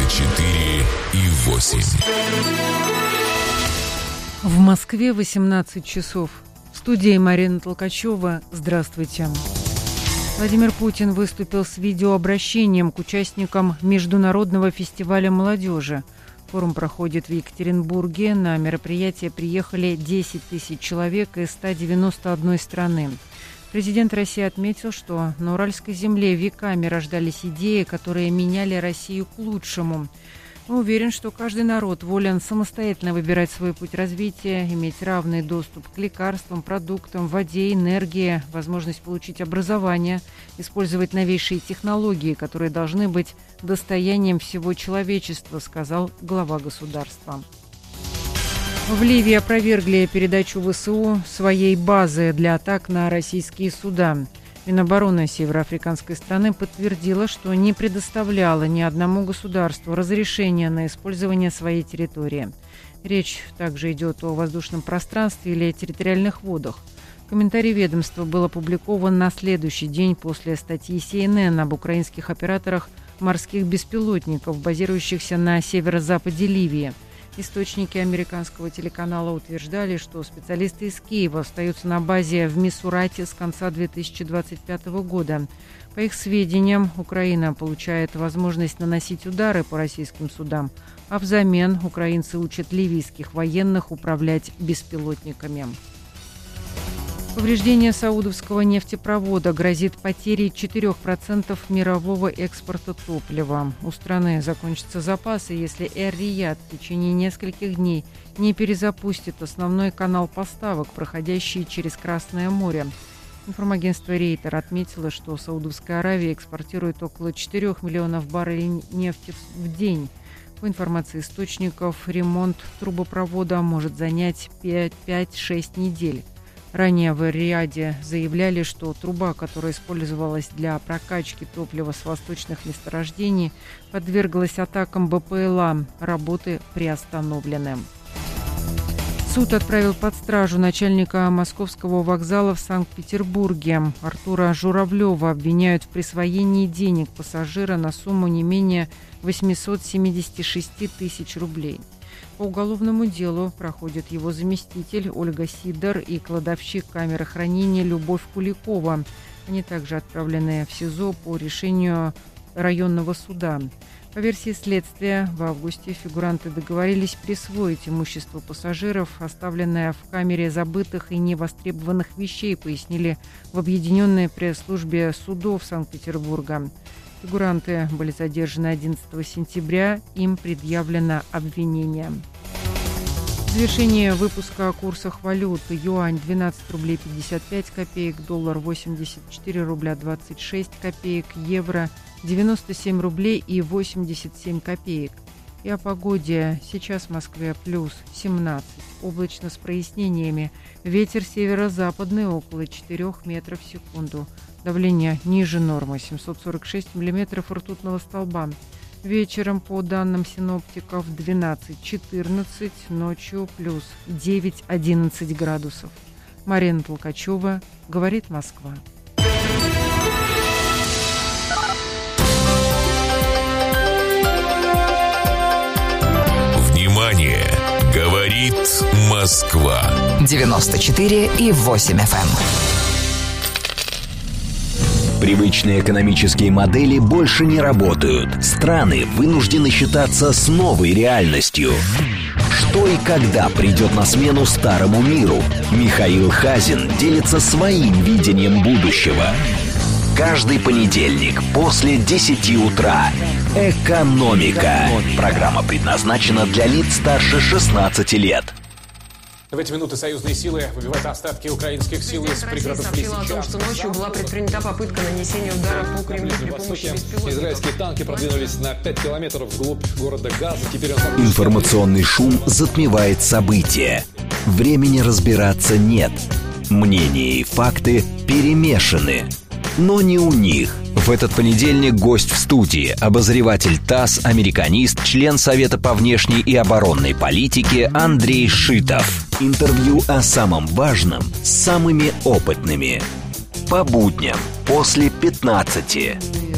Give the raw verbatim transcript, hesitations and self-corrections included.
четыре и восемь. В Москве восемнадцать часов. В студии Марина Толкачева. Здравствуйте. Владимир Путин выступил с видеообращением к участникам Международного фестиваля молодежи. Форум проходит в Екатеринбурге. На мероприятие приехали десять тысяч человек из ста девяноста одной страны. Президент России отметил, что на Уральской земле веками рождались идеи, которые меняли Россию к лучшему. Он уверен, что каждый народ волен самостоятельно выбирать свой путь развития, иметь равный доступ к лекарствам, продуктам, воде, энергии, возможность получить образование, использовать новейшие технологии, которые должны быть достоянием всего человечества, сказал глава государства. В Ливии опровергли передачу ВСУ своей базы для атак на российские суда. Минобороны североафриканской страны подтвердила, что не предоставляла ни одному государству разрешения на использование своей территории. Речь также идет о воздушном пространстве или территориальных водах. Комментарий ведомства был опубликован на следующий день после статьи си эн эн об украинских операторах морских беспилотников, базирующихся на северо-западе Ливии. Источники американского телеканала утверждали, что специалисты из Киева остаются на базе в Мисурате с конца две тысячи двадцать пятого года. По их сведениям, Украина получает возможность наносить удары по российским судам, а взамен украинцы учат ливийских военных управлять беспилотниками. Повреждение саудовского нефтепровода грозит потерей четыре процента мирового экспорта топлива. У страны закончатся запасы, если Эр-Рияд в течение нескольких дней не перезапустит основной канал поставок, проходящий через Красное море. Информагентство Рейтер отметило, что Саудовская Аравия экспортирует около четырёх миллионов баррелей нефти в день. По информации источников, ремонт трубопровода может занять пять-шесть недель. Ранее в Эр-Рияде заявляли, что труба, которая использовалась для прокачки топлива с восточных месторождений, подверглась атакам бэ пэ эл а. Работы приостановлены. Суд отправил под стражу начальника московского вокзала в Санкт-Петербурге. Артура Журавлева обвиняют в присвоении денег пассажира на сумму не менее восемьсот семьдесят шесть тысяч рублей. По уголовному делу проходят его заместитель Ольга Сидор и кладовщик камеры хранения Любовь Куликова. Они также отправлены в СИЗО по решению районного суда. По версии следствия, в августе фигуранты договорились присвоить имущество пассажиров, оставленное в камере забытых и невостребованных вещей, пояснили в объединенной пресс-службе судов Санкт-Петербурга. Фигуранты были задержаны одиннадцатого сентября, им предъявлено обвинение. В завершении выпуска о курсах валют: юань двенадцать рублей пятьдесят пять копеек, доллар восемьдесят четыре рубля двадцать шесть копеек, евро девяносто семь рублей и восемьдесят семь копеек. И о погоде. Сейчас в Москве плюс семнадцать, облачно с прояснениями. Ветер северо-западный около четырёх метров в секунду. Давление ниже нормы, семьсот сорок шесть миллиметров ртутного столба. Вечером, по данным синоптиков, двенадцать-четырнадцать, ночью плюс девять-одиннадцать градусов. Марина Толкачева, говорит Москва. Внимание! Говорит Москва. девяносто четыре и восемь эф эм. Привычные экономические модели больше не работают. Страны вынуждены считаться с новой реальностью. Что и когда придет на смену старому миру? Михаил Хазин делится своим видением будущего. Каждый понедельник после десяти утра. «Экономика». Программа предназначена для лиц старше шестнадцати лет. В эти минуты союзные силы выбивают остатки украинских сил из пригородов Лисичанска. сообщила о том, что ночью была предпринята попытка нанесения удара по Кремлю при помощи беспилотников. Израильские танки продвинулись на пять километров вглубь города Газа. Теперь он... Информационный шум затмевает события. Времени разбираться нет. Мнения и факты перемешаны. Но не у них. В этот понедельник гость в студии, обозреватель ТАСС, американист, член Совета по внешней и оборонной политике Андрей Шитов. Интервью о самом важном с самыми опытными. По будням после пятнадцати.